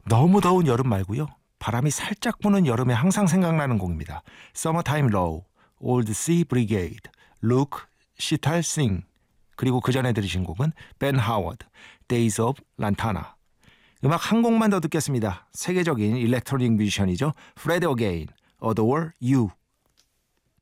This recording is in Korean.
너무 더운 여름 말고요. 바람이 살짝 부는 여름에 항상 생각나는 곡입니다. Summertime Low, Old Sea Brigade, Luke, Sitar Singh. 그리고 그 전에 들으신 곡은 Ben Howard, Days of Lantana. 음악 한 곡만 더 듣겠습니다. 세계적인 일렉트로닉 뮤지션이죠. Fred Again, Adore You.